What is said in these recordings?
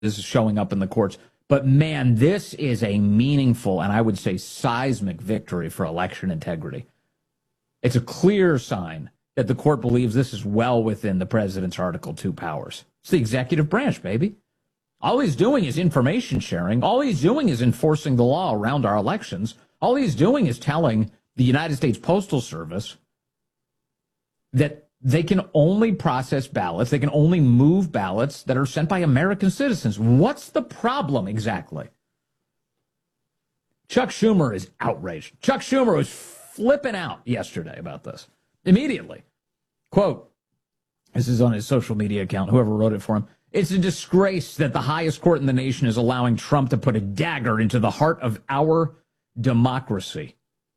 is showing up in the courts. But man, this is a meaningful and I would say seismic victory for election integrity. It's a clear sign that the court believes this is well within the president's Article 2 powers. It's the executive branch, baby. All he's doing is information sharing. All he's doing is enforcing the law around our elections. All he's doing is telling the United States Postal Service that they can only process ballots, they can only move ballots that are sent by American citizens. What's the problem exactly? Chuck Schumer is outraged. Chuck Schumer was flipping out yesterday about this. Immediately. Quote, this is on his social media account, whoever wrote it for him. It's a disgrace that the highest court in the nation is allowing Trump to put a dagger into the heart of our democracy.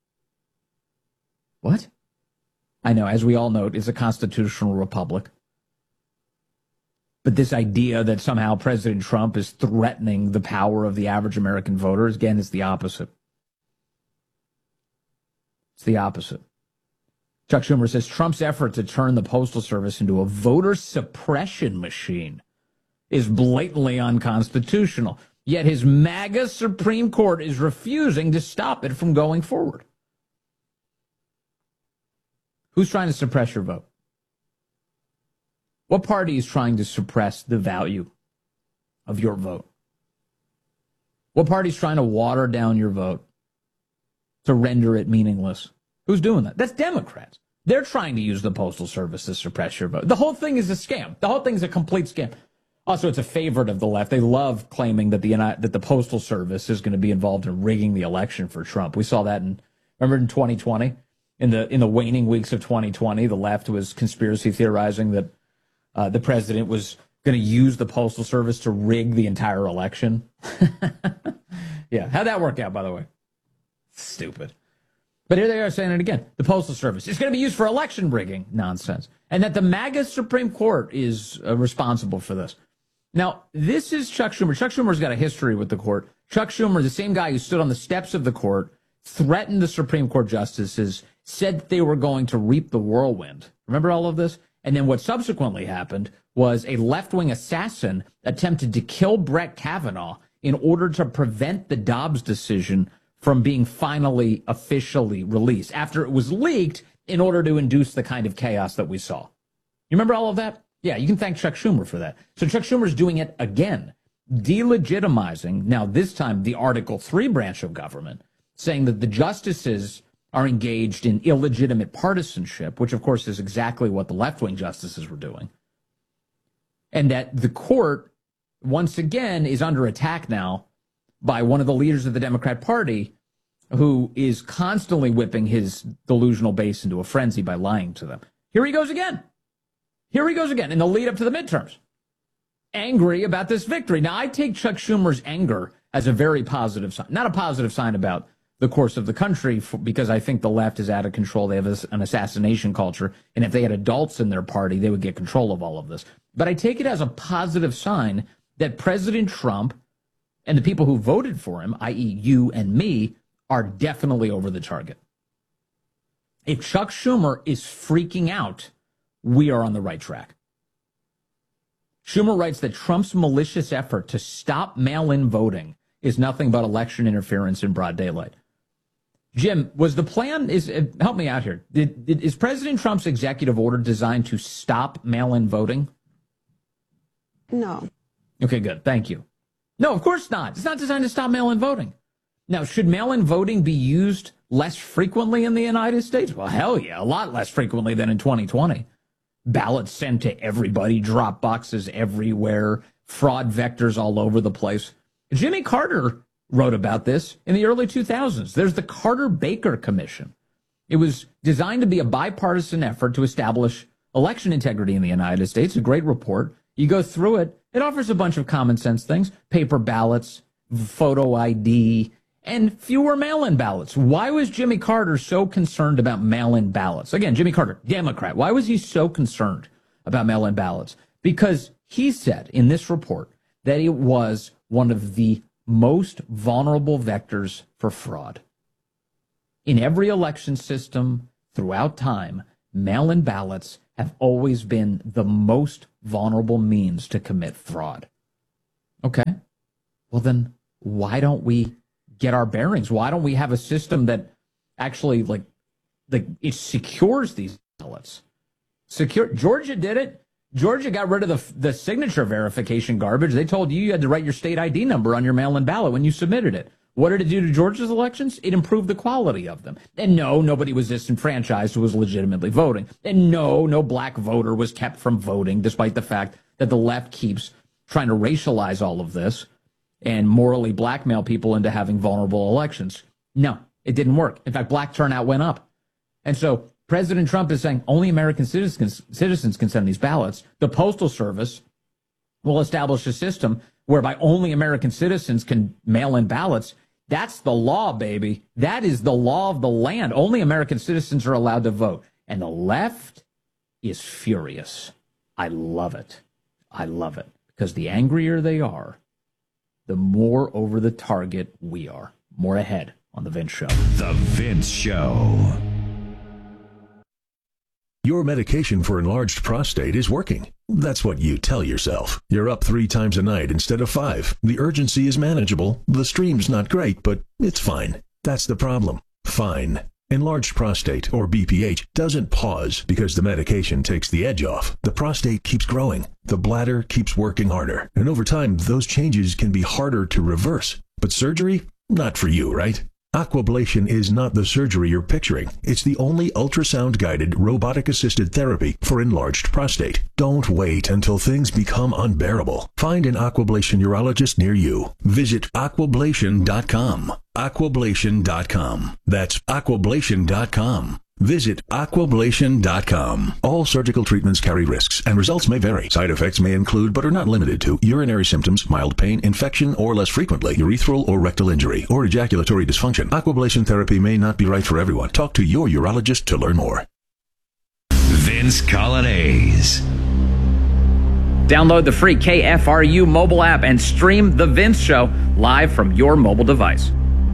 What? I know, as we all know, it's a constitutional republic. But this idea that somehow President Trump is threatening the power of the average American voter, again, is the opposite. It's the opposite. Chuck Schumer says Trump's effort to turn the Postal Service into a voter suppression machine is blatantly unconstitutional. Yet his MAGA Supreme Court is refusing to stop it from going forward. Who's trying to suppress your vote? What party is trying to suppress the value of your vote? What party is trying to water down your vote to render it meaningless? Who's doing that? That's Democrats. They're trying to use the Postal Service to suppress your vote. The whole thing is a scam. The whole thing is a complete scam. Also, it's a favorite of the left. They love claiming that the Postal Service is going to be involved in rigging the election for Trump. We saw that remember in 2020? In the waning weeks of 2020, the left was conspiracy theorizing that the president was going to use the Postal Service to rig the entire election. Yeah, how'd that work out, by the way? Stupid. But here they are saying it again. The Postal Service is going to be used for election rigging. Nonsense. And that the MAGA Supreme Court is responsible for this. Now, this is Chuck Schumer. Chuck Schumer's got a history with the court. Chuck Schumer, the same guy who stood on the steps of the court, threatened the Supreme Court justices, said that they were going to reap the whirlwind. Remember all of this? And then what subsequently happened was a left-wing assassin attempted to kill Brett Kavanaugh in order to prevent the Dobbs decision from being finally officially released after it was leaked in order to induce the kind of chaos that we saw. You remember all of that? Yeah, you can thank Chuck Schumer for that. So Chuck Schumer's doing it again, delegitimizing, now this time, the Article 3 branch of government, saying that the justices are engaged in illegitimate partisanship, which, of course, is exactly what the left-wing justices were doing, and that the court, once again, is under attack now by one of the leaders of the Democrat Party who is constantly whipping his delusional base into a frenzy by lying to them. Here he goes again. Here he goes again in the lead up to the midterms, angry about this victory. Now, I take Chuck Schumer's anger as a very positive sign, not a positive sign about the course of the country, because I think the left is out of control. They have an assassination culture, and if they had adults in their party, they would get control of all of this. But I take it as a positive sign that President Trump and the people who voted for him, i.e. you and me, are definitely over the target. If Chuck Schumer is freaking out, we are on the right track. Schumer writes that Trump's malicious effort to stop mail-in voting is nothing but election interference in broad daylight. Jim, was the plan, help me out here, is President Trump's executive order designed to stop mail-in voting? No. Okay, good. Thank you. No, of course not. It's not designed to stop mail-in voting. Now, should mail-in voting be used less frequently in the United States? Well, hell yeah, a lot less frequently than in 2020. Ballots sent to everybody, drop boxes everywhere, fraud vectors all over the place. Jimmy Carter wrote about this in the early 2000s. There's the Carter-Baker Commission. It was designed to be a bipartisan effort to establish election integrity in the United States. A great report. You go through it. It offers a bunch of common sense things, paper ballots, photo ID, and fewer mail-in ballots. Why was Jimmy Carter so concerned about mail-in ballots? Again, Jimmy Carter, Democrat. Why was he so concerned about mail-in ballots? Because he said in this report that it was one of the most vulnerable vectors for fraud. In every election system throughout time, mail-in ballots have always been the most vulnerable means to commit fraud. Okay. Well, then why don't we get our bearings? Why don't we have a system that actually it secures these ballots? Georgia did it. Georgia got rid of the signature verification garbage. They told you had to write your state ID number on your mail-in ballot when you submitted it. What did it do to Georgia's elections? It improved the quality of them. And no, nobody was disenfranchised who was legitimately voting. And no black voter was kept from voting, despite the fact that the left keeps trying to racialize all of this and morally blackmail people into having vulnerable elections. No, it didn't work. In fact, black turnout went up. And so President Trump is saying only American citizens can send these ballots. The Postal Service will establish a system whereby only American citizens can mail in ballots. That's the law, baby. That is the law of the land. Only American citizens are allowed to vote. And the left is furious. I love it. I love it. Because the angrier they are, the more over the target we are. More ahead on The Vince Show. The Vince Show. Your medication for enlarged prostate is working. That's what you tell yourself. You're up 3 times a night instead of 5. The urgency is manageable. The stream's not great, but it's fine. That's the problem. Fine. Enlarged prostate, or BPH, doesn't pause because the medication takes the edge off. The prostate keeps growing. The bladder keeps working harder. And over time, those changes can be harder to reverse. But surgery? Not for you, right? Aquablation is not the surgery you're picturing. It's the only ultrasound-guided, robotic-assisted therapy for enlarged prostate. Don't wait until things become unbearable. Find an Aquablation urologist near you. Visit aquablation.com. Aquablation.com. That's aquablation.com. Visit aquablation.com. All surgical treatments carry risks, and results may vary. Side effects may include, but are not limited to, urinary symptoms, mild pain, infection, or less frequently, urethral or rectal injury, or ejaculatory dysfunction. Aquablation therapy may not be right for everyone. Talk to your urologist to learn more. Vince Coglianese. Download the free KFRU mobile app and stream The Vince Show live from your mobile device.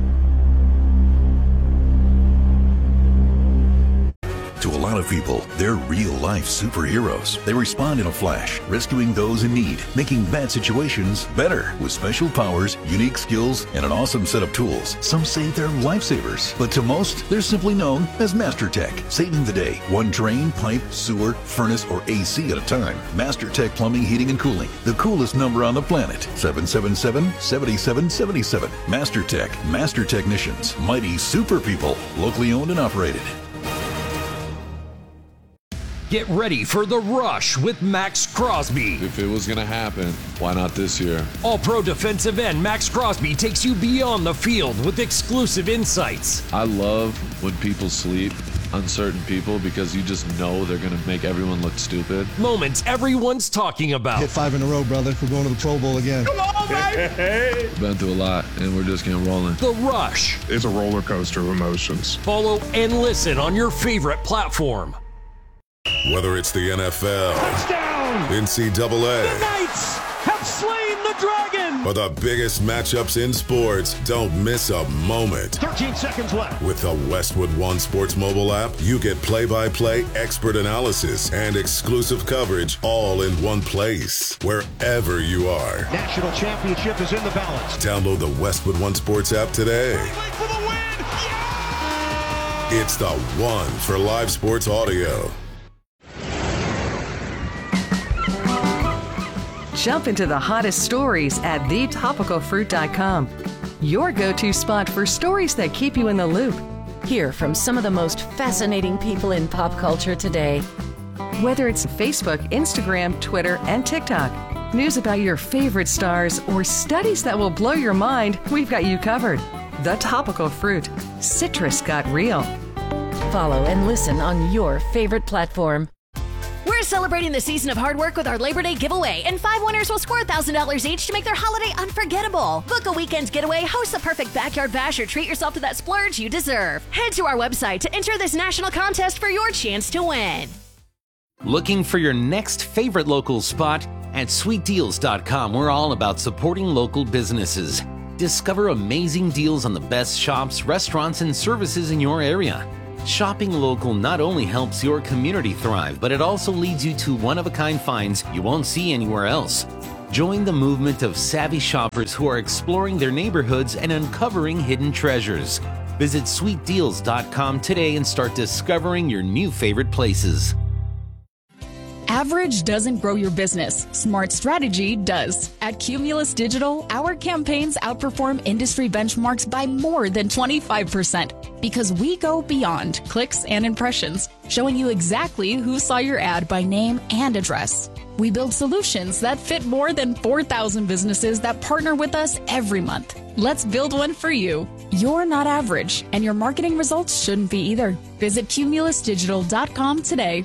To a lot of people, they're real-life superheroes. They respond in a flash, rescuing those in need, making bad situations better with special powers, unique skills, and an awesome set of tools. Some say they're lifesavers, but to most, they're simply known as Master Tech, saving the day, one drain, pipe, sewer, furnace, or AC at a time. Master Tech Plumbing, Heating, and Cooling, the coolest number on the planet. 777-7777. Master Tech, Master Technicians, mighty super people, locally owned and operated. Get ready for The Rush with Max Crosby. If it was going to happen, why not this year? All-pro defensive end Max Crosby takes you beyond the field with exclusive insights. I love when people sleep on certain people because you just know they're going to make everyone look stupid. Moments everyone's talking about. Hit 5 in a row, brother. We're going to the Pro Bowl again. Come on, baby! Been through a lot, and we're just getting rolling. The Rush. It's a roller coaster of emotions. Follow and listen on your favorite platform. Whether it's the NFL, Touchdown! NCAA, The Knights have slain the dragon! or the biggest matchups in sports, don't miss a moment. 13 seconds left. With the Westwood One Sports mobile app, you get play-by-play expert analysis and exclusive coverage all in one place, wherever you are. National championship is in the balance. Download the Westwood One Sports app today. For the win! Yeah! It's the one for live sports audio. Jump into the hottest stories at thetopicalfruit.com. Your go-to spot for stories that keep you in the loop. Hear from some of the most fascinating people in pop culture today. Whether it's Facebook, Instagram, Twitter, and TikTok, news about your favorite stars, or studies that will blow your mind, we've got you covered. The Topical Fruit. Citrus got real. Follow and listen on your favorite platform. We're celebrating the season of hard work with our Labor Day giveaway, and 5 winners will score $1,000 each to make their holiday unforgettable. Book a weekend getaway, host the perfect backyard bash, or treat yourself to that splurge you deserve. Head to our website to enter this national contest for your chance to win. Looking for your next favorite local spot? At sweetdeals.com, we're all about supporting local businesses. Discover amazing deals on the best shops, restaurants, and services in your area. Shopping local not only helps your community thrive, but it also leads you to one-of-a-kind finds you won't see anywhere else. Join the movement of savvy shoppers who are exploring their neighborhoods and uncovering hidden treasures. Visit sweetdeals.com today and start discovering your new favorite places. Average doesn't grow your business. Smart strategy does. At Cumulus Digital, our campaigns outperform industry benchmarks by more than 25% because we go beyond clicks and impressions, showing you exactly who saw your ad by name and address. We build solutions that fit more than 4,000 businesses that partner with us every month. Let's build one for you. You're not average, and your marketing results shouldn't be either. Visit cumulusdigital.com today.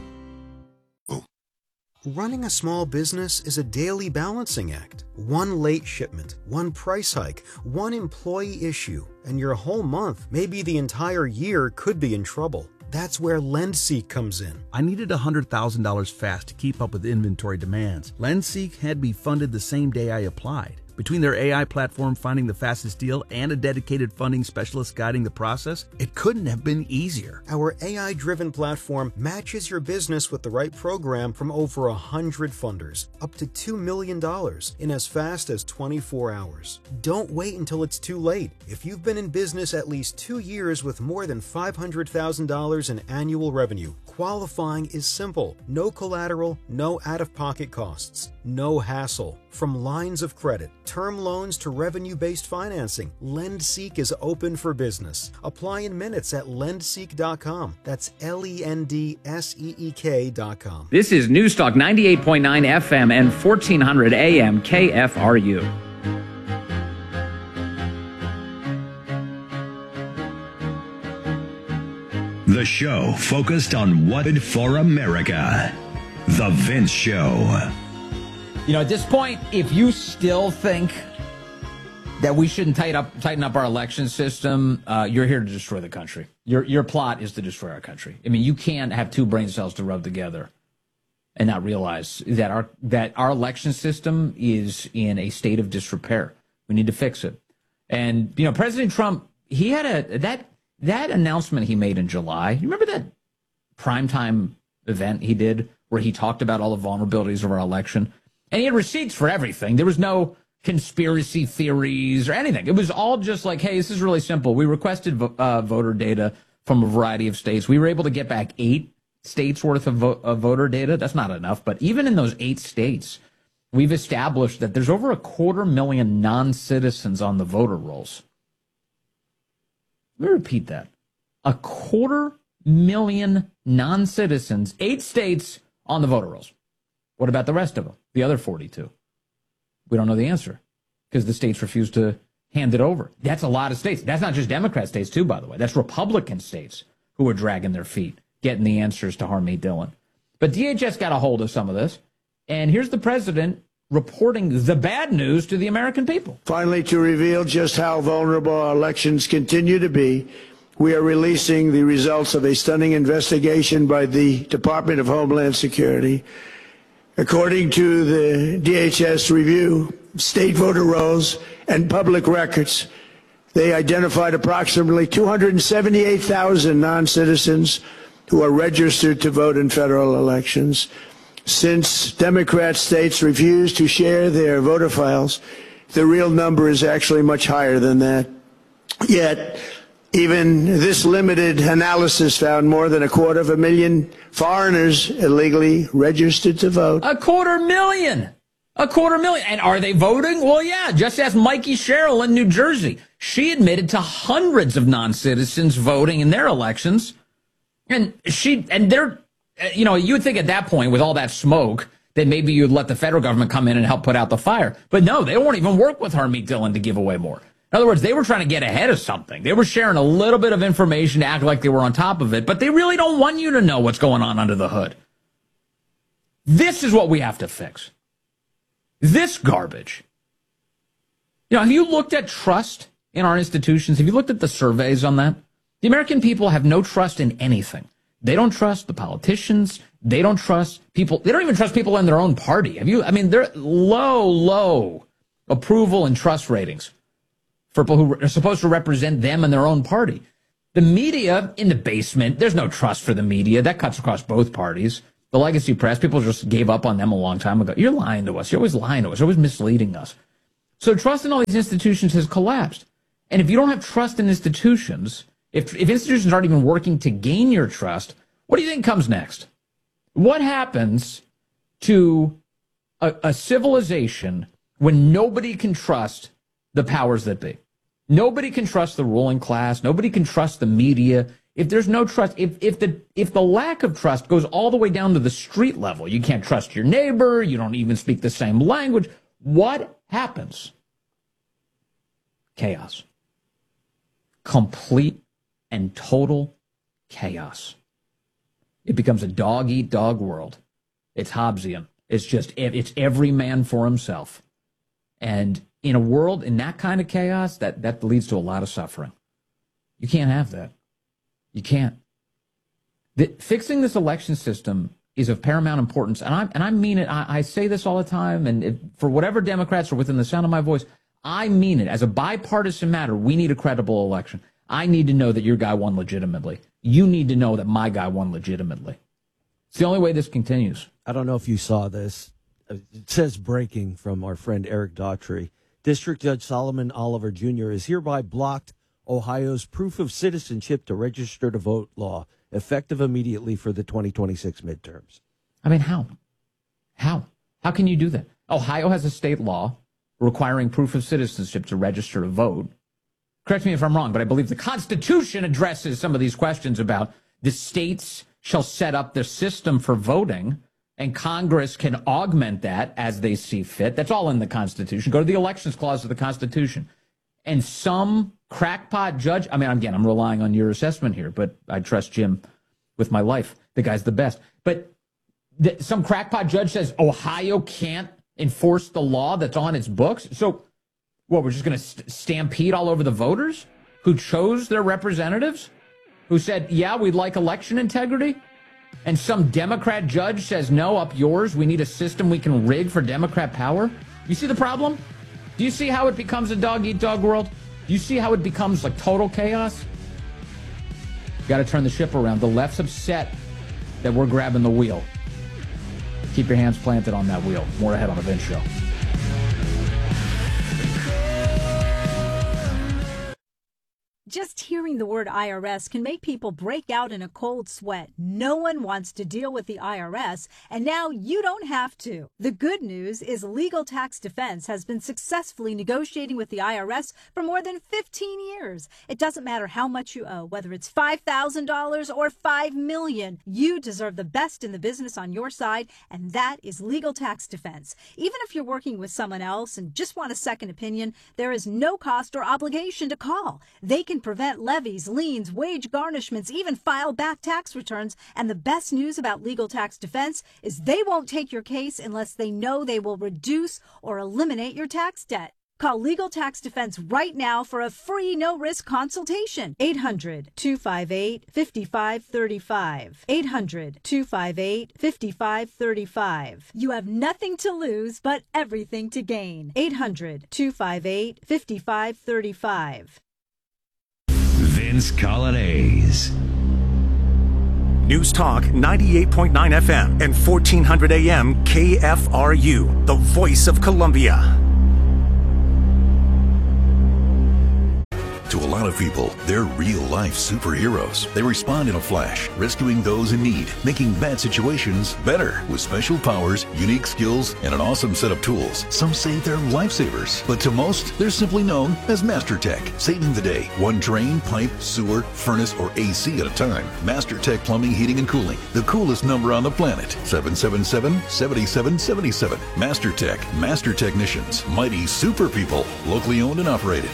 Running a small business is a daily balancing act. One late shipment, one price hike, one employee issue, and your whole month, maybe the entire year, could be in trouble. That's where LendSeek comes in. I needed $100,000 fast to keep up with inventory demands. LendSeek had me funded the same day I applied. Between their AI platform finding the fastest deal and a dedicated funding specialist guiding the process, it couldn't have been easier. Our AI-driven platform matches your business with the right program from over 100 funders, up to $2 million in as fast as 24 hours. Don't wait until it's too late. If you've been in business at least 2 years with more than $500,000 in annual revenue, qualifying is simple. No collateral, no out-of-pocket costs, no hassle. From lines of credit, term loans to revenue-based financing, LendSeek is open for business. Apply in minutes at lendseek.com. That's LENDSEEK.com. This is Newstalk 98.9 FM and 1400 AM KFRU. The show focused on what did for America. The Vince Show. You know, at this point, if you still think that we shouldn't tighten up our election system, you're here to destroy the country. Your plot is to destroy our country. I mean, you can't have two brain cells to rub together and not realize that our election system is in a state of disrepair. We need to fix it. And, you know, President Trump, he had that announcement he made in July. You remember that primetime event he did where he talked about all the vulnerabilities of our election? And he had receipts for everything. There was no conspiracy theories or anything. It was all just like, hey, this is really simple. We requested voter data from a variety of states. We were able to get back 8 states worth of voter data. That's not enough. But even in those 8 states, we've established that there's over 250,000 non-citizens on the voter rolls. Let me repeat that. 250,000 non-citizens, 8 states on the voter rolls. What about the rest of them? The other 42? We don't know the answer because the states refuse to hand it over. That's a lot of states. That's not just Democrat states, too, by the way. That's Republican states who are dragging their feet, getting the answers to Harmeet Dillon. But DHS got a hold of some of this, and here's the president reporting the bad news to the American people. Finally, to reveal just how vulnerable our elections continue to be, we are releasing the results of a stunning investigation by the Department of Homeland Security. According to the DHS review, state voter rolls and public records, they identified approximately 278,000 non-citizens who are registered to vote in federal elections. Since Democrat states refuse to share their voter files, the real number is actually much higher than that. Yet, even this limited analysis found more than 250,000 foreigners illegally registered to vote. 250,000! 250,000! And are they voting? Well, yeah. Just ask Mikey Sherrill in New Jersey. She admitted to hundreds of non-citizens voting in their elections. And they're, you know, you would think at that point, with all that smoke, that maybe you'd let the federal government come in and help put out the fire. But no, they won't even work with Harmeet Dillon to give away more. In other words, they were trying to get ahead of something. They were sharing a little bit of information to act like they were on top of it, but they really don't want you to know what's going on under the hood. This is what we have to fix. This garbage. You know, have you looked at trust in our institutions? Have you looked at the surveys on that? The American people have no trust in anything. They don't trust the politicians. They don't trust people. They don't even trust people in their own party. They're low approval and trust ratings for people who are supposed to represent them and their own party. The media in the basement, there's no trust for the media. That cuts across both parties. The legacy press, people just gave up on them a long time ago. You're lying to us. You're always lying to us. You're always misleading us. So trust in all these institutions has collapsed. And if you don't have trust in institutions, if institutions aren't even working to gain your trust, what do you think comes next? What happens to a civilization when nobody can trust the powers that be? Nobody can trust the ruling class. Nobody can trust the media. If there's no trust, if the lack of trust goes all the way down to the street level, you can't trust your neighbor, you don't even speak the same language, what happens? Chaos. Complete and total chaos. It becomes a dog-eat-dog world. It's Hobbesian. It's every man for himself. And in a world, in that kind of chaos, that leads to a lot of suffering. You can't have that. You can't. Fixing this election system is of paramount importance, and I mean it. I say this all the time, and for whatever Democrats are within the sound of my voice, I mean it. As a bipartisan matter, we need a credible election. I need to know that your guy won legitimately. You need to know that my guy won legitimately. It's the only way this continues. I don't know if you saw this. It says breaking from our friend Eric Daughtry. District Judge Solomon Oliver Jr. is hereby blocked Ohio's proof of citizenship to register to vote law, effective immediately for the 2026 midterms. I mean, how? How can you do that? Ohio has a state law requiring proof of citizenship to register to vote. Correct me if I'm wrong, but I believe the Constitution addresses some of these questions about the states shall set up their system for voting, and Congress can augment that as they see fit. That's all in the Constitution. Go to the Elections Clause of the Constitution. And some crackpot judge, I mean, again, I'm relying on your assessment here, but I trust Jim with my life. The guy's the best. But some crackpot judge says Ohio can't enforce the law that's on its books. So what, we're just going to stampede all over the voters who chose their representatives, who said, yeah, we'd like election integrity? And some Democrat judge says, no, up yours. We need a system we can rig for Democrat power. You see the problem? Do you see how it becomes a dog-eat-dog world? Do you see how it becomes like total chaos? Got to turn the ship around. The left's upset that we're grabbing the wheel. Keep your hands planted on that wheel. More ahead on The Vince Show. Just hearing the word IRS can make people break out in a cold sweat. No one wants to deal with the IRS, and now you don't have to. The good news is Legal Tax Defense has been successfully negotiating with the IRS for more than 15 years. It doesn't matter how much you owe, whether it's $5,000 or $5 million. You deserve the best in the business on your side, and that is Legal Tax Defense. Even if you're working with someone else and just want a second opinion, there is no cost or obligation to call. They can prevent levies, liens, wage garnishments, even file back tax returns. And the best news about Legal Tax Defense is they won't take your case unless they know they will reduce or eliminate your tax debt. Call Legal Tax Defense right now for a free no-risk consultation. 800-258-5535. 800-258-5535. You have nothing to lose but everything to gain. 800-258-5535. Vince Colonnese. News Talk 98.9 FM and 1400 AM KFRU, the voice of Columbia. To a lot of people, they're real-life superheroes. They respond in a flash, rescuing those in need, making bad situations better with special powers, unique skills, and an awesome set of tools. Some say they're lifesavers, but to most, they're simply known as Master Tech, saving the day, one drain, pipe, sewer, furnace, or AC at a time. Master Tech Plumbing, Heating, and Cooling, the coolest number on the planet, 777-7777. Master Tech, Master Technicians, mighty super people, locally owned and operated.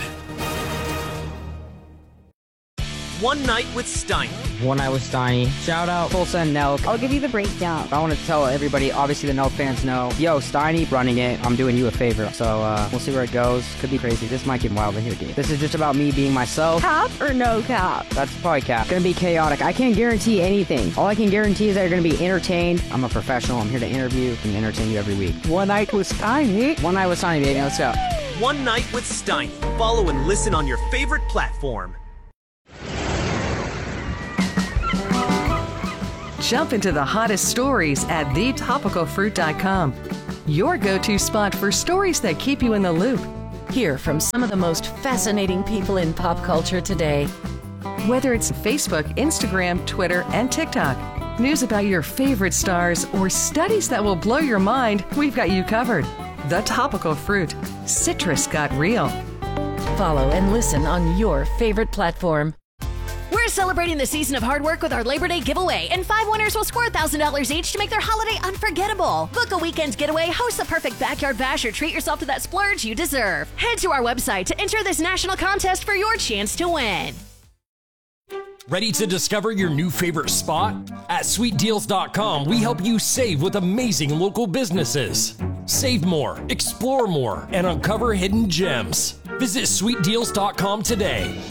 One Night with Steiny. One Night with Steiny. Shout out Tulsa and Nelk. I'll give you the breakdown. I want to tell everybody, obviously the Nelk fans know, yo, Steiny running it. I'm doing you a favor. So we'll see where it goes. Could be crazy. This might get wild in here, dude. This is just about me being myself. Cap or no cap? That's probably cap. Gonna be chaotic. I can't guarantee anything. All I can guarantee is that you're gonna be entertained. I'm a professional. I'm here to interview and entertain you every week. One Night with Steiny. One Night with Steiny, baby. Let's go. One Night with Steiny. Follow and listen on your favorite platform. Jump into the hottest stories at thetopicalfruit.com. Your go-to spot for stories that keep you in the loop. Hear from some of the most fascinating people in pop culture today. Whether it's Facebook, Instagram, Twitter, and TikTok, news about your favorite stars, or studies that will blow your mind, we've got you covered. The Topical Fruit. Citrus got real. Follow and listen on your favorite platform. We're celebrating the season of hard work with our Labor Day giveaway, and 5 winners will score $1,000 each to make their holiday unforgettable. Book a weekend getaway, host the perfect backyard bash, or treat yourself to that splurge you deserve. Head to our website to enter this national contest for your chance to win. Ready to discover your new favorite spot? At sweetdeals.com, we help you save with amazing local businesses. Save more, explore more, and uncover hidden gems. Visit sweetdeals.com today.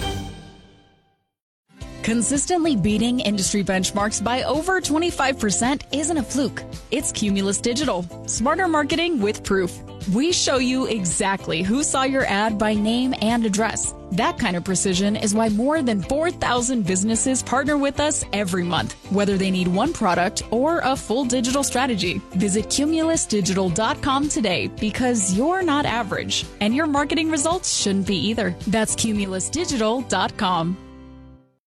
Consistently beating industry benchmarks by over 25% isn't a fluke. It's Cumulus Digital. Smarter marketing with proof. We show you exactly who saw your ad by name and address. That kind of precision is why more than 4,000 businesses partner with us every month, whether they need one product or a full digital strategy. Visit cumulusdigital.com today, because you're not average, and your marketing results shouldn't be either. That's cumulusdigital.com.